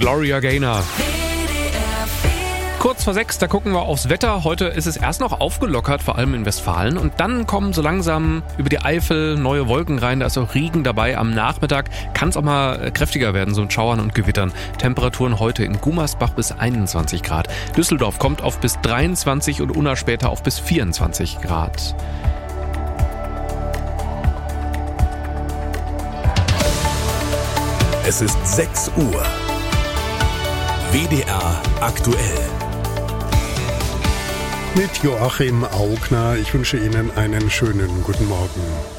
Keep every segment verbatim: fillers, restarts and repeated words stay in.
Gloria Gaynor. Kurz vor sechs, da gucken wir aufs Wetter. Heute ist es erst noch aufgelockert, vor allem in Westfalen. Und dann kommen so langsam über die Eifel neue Wolken rein. Da ist auch Regen dabei. Am Nachmittag kann es auch mal kräftiger werden, so mit Schauern und Gewittern. Temperaturen heute in Gummersbach bis einundzwanzig Grad. Düsseldorf kommt auf bis dreiundzwanzig und Unna später auf bis vierundzwanzig Grad. Es ist sechs Uhr. W D R aktuell. Mit Joachim Augner. Ich wünsche Ihnen einen schönen guten Morgen.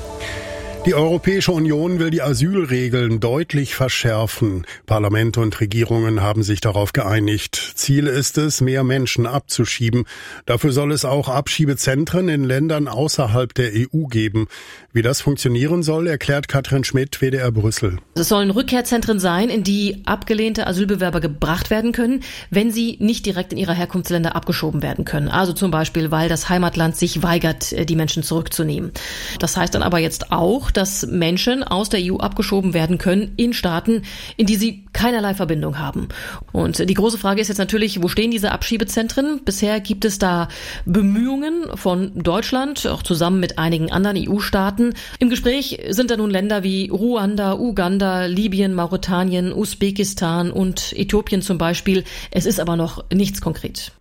Die Europäische Union will die Asylregeln deutlich verschärfen. Parlament und Regierungen haben sich darauf geeinigt. Ziel ist es, mehr Menschen abzuschieben. Dafür soll es auch Abschiebezentren in Ländern außerhalb der E U geben. Wie das funktionieren soll, erklärt Katrin Schmidt, W D R Brüssel. Es sollen Rückkehrzentren sein, in die abgelehnte Asylbewerber gebracht werden können, wenn sie nicht direkt in ihre Herkunftsländer abgeschoben werden können. Also zum Beispiel, weil das Heimatland sich weigert, die Menschen zurückzunehmen. Das heißt dann aber jetzt auch, dass Menschen aus der E U abgeschoben werden können in Staaten, in die sie keinerlei Verbindung haben. Und die große Frage ist jetzt natürlich, wo stehen diese Abschiebezentren? Bisher gibt es da Bemühungen von Deutschland, auch zusammen mit einigen anderen E U-Staaten. Im Gespräch sind da nun Länder wie Ruanda, Uganda, Libyen, Mauretanien, Usbekistan und Äthiopien zum Beispiel. Es ist aber noch nichts konkret.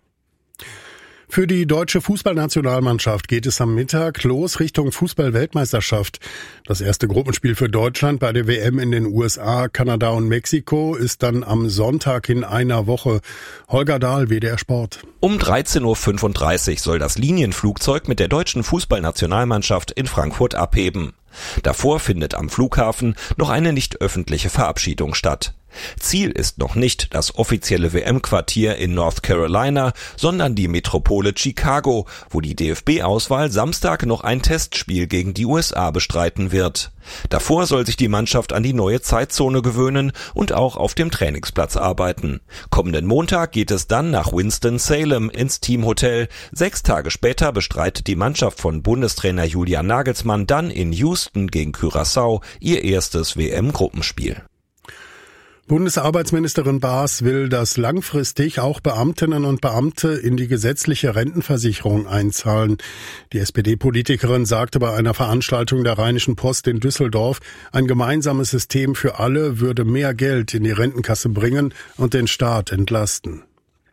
Für die deutsche Fußballnationalmannschaft geht es am Mittag los Richtung Fußball-Weltmeisterschaft. Das erste Gruppenspiel für Deutschland bei der W M in den U S A, Kanada und Mexiko ist dann am Sonntag in einer Woche. Holger Dahl, W D R Sport. Um dreizehn Uhr fünfunddreißig soll das Linienflugzeug mit der deutschen Fußballnationalmannschaft in Frankfurt abheben. Davor findet am Flughafen noch eine nicht öffentliche Verabschiedung statt. Ziel ist noch nicht das offizielle W M-Quartier in North Carolina, sondern die Metropole Chicago, wo die D F B-Auswahl Samstag noch ein Testspiel gegen die U S A bestreiten wird. Davor soll sich die Mannschaft an die neue Zeitzone gewöhnen und auch auf dem Trainingsplatz arbeiten. Kommenden Montag geht es dann nach Winston-Salem ins Teamhotel. Sechs Tage später bestreitet die Mannschaft von Bundestrainer Julian Nagelsmann dann in Houston gegen Curaçao ihr erstes W M-Gruppenspiel. Bundesarbeitsministerin Baas will, dass langfristig auch Beamtinnen und Beamte in die gesetzliche Rentenversicherung einzahlen. Die S P D-Politikerin sagte bei einer Veranstaltung der Rheinischen Post in Düsseldorf, ein gemeinsames System für alle würde mehr Geld in die Rentenkasse bringen und den Staat entlasten.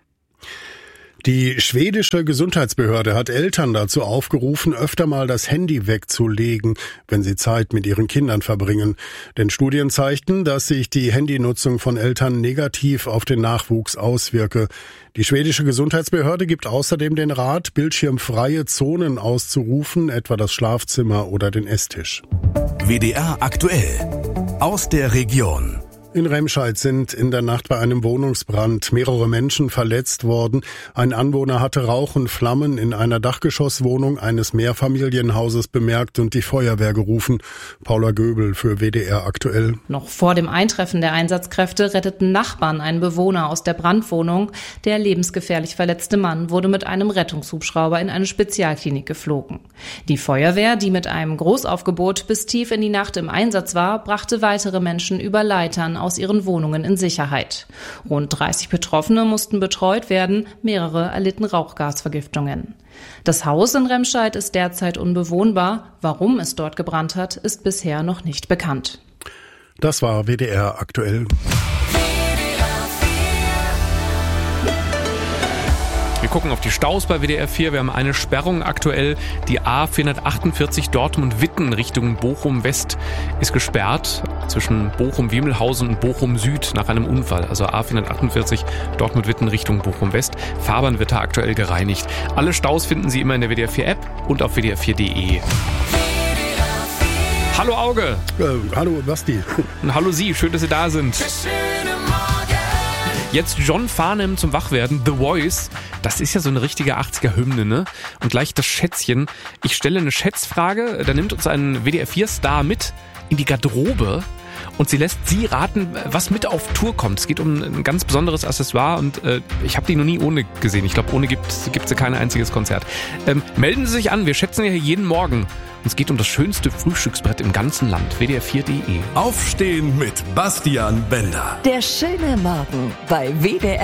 Die schwedische Gesundheitsbehörde hat Eltern dazu aufgerufen, öfter mal das Handy wegzulegen, wenn sie Zeit mit ihren Kindern verbringen. Denn Studien zeigten, dass sich die Handynutzung von Eltern negativ auf den Nachwuchs auswirke. Die schwedische Gesundheitsbehörde gibt außerdem den Rat, bildschirmfreie Zonen auszurufen, etwa das Schlafzimmer oder den Esstisch. W D R aktuell aus der Region. In Remscheid sind in der Nacht bei einem Wohnungsbrand mehrere Menschen verletzt worden. Ein Anwohner hatte Rauch und Flammen in einer Dachgeschosswohnung eines Mehrfamilienhauses bemerkt und die Feuerwehr gerufen. Paula Göbel für W D R aktuell. Noch vor dem Eintreffen der Einsatzkräfte retteten Nachbarn einen Bewohner aus der Brandwohnung. Der lebensgefährlich verletzte Mann wurde mit einem Rettungshubschrauber in eine Spezialklinik geflogen. Die Feuerwehr, die mit einem Großaufgebot bis tief in die Nacht im Einsatz war, brachte weitere Menschen über Leitern aus ihren Wohnungen in Sicherheit. Rund dreißig Betroffene mussten betreut werden, mehrere erlitten Rauchgasvergiftungen. Das Haus in Remscheid ist derzeit unbewohnbar. Warum es dort gebrannt hat, ist bisher noch nicht bekannt. Das war W D R aktuell. Wir gucken auf die Staus bei W D R vier. Wir haben eine Sperrung aktuell. Die A vierhundertachtundvierzig Dortmund-Witten Richtung Bochum-West ist gesperrt zwischen Bochum-Wiemelhausen und Bochum-Süd nach einem Unfall. Also A vierhundertachtundvierzig Dortmund-Witten Richtung Bochum-West. Fahrbahn wird da aktuell gereinigt. Alle Staus finden Sie immer in der W D R vier App und auf W D R vier Punkt de. Hallo Auge. Äh, hallo Basti. Und hallo Sie, schön, dass Sie da sind. Jetzt John Farnham zum Wachwerden, The Voice. Das ist ja so eine richtige achtziger-Hymne, ne? Und gleich das Schätzchen. Ich stelle eine Schätzfrage, da nimmt uns ein W D R vier Star mit in die Garderobe und sie lässt sie raten, was mit auf Tour kommt. Es geht um ein ganz besonderes Accessoire und äh, ich habe die noch nie ohne gesehen. Ich glaube, ohne gibt es kein einziges Konzert. Ähm, melden Sie sich an, wir schätzen ja hier jeden Morgen. Und es geht um das schönste Frühstücksbrett im ganzen Land. W D R vier punkt de. Aufstehen mit Bastian Bender. Der schöne Morgen bei W D R.